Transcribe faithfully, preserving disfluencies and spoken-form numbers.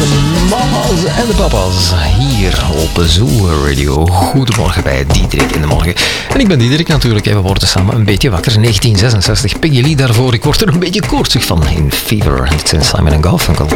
de mama's en de papa's hier op Zoo Radio. Goedemorgen bij Diederik in de morgen. En ik ben Diederik natuurlijk en we worden samen een beetje wakker. negentien zesenzestig, Peggy Lee daarvoor. Ik word er een beetje koortsig van in Fever. Het zijn Simon en Garfunkel.